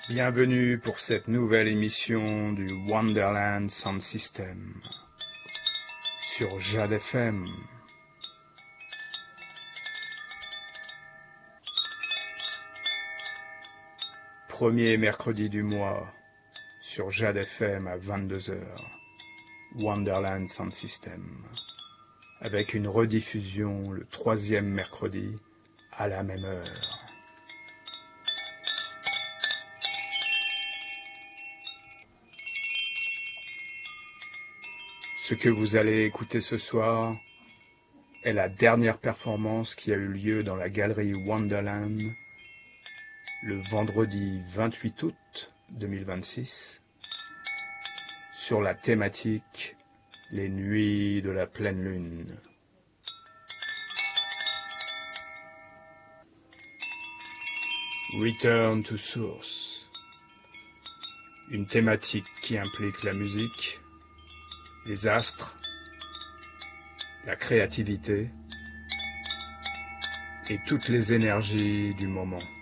Bienvenue pour cette nouvelle émission du Wonderland Sound System sur Jade FM. Premier mercredi du mois sur Jade FM à 22h. Wonderland Sound System. Avec une rediffusion le troisième mercredi à la même heure. Ce que vous allez écouter ce soir est la dernière performance qui a eu lieu dans la galerie Wonderland le vendredi 28 août 2026 sur la thématique « Les nuits de la pleine lune ». Return to Source, une thématique qui implique la musique, les astres, la créativité et toutes les énergies du moment.